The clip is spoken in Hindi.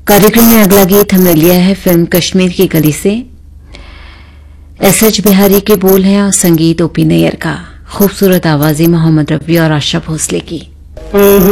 कार्यक्रम में अगला गीत हमने लिया है फिल्म कश्मीर की कली से। एसएच बिहारी के बोल हैं और संगीत ओपी नैयर का। खूबसूरत आवाजें मोहम्मद रफी और आशा भोसले की।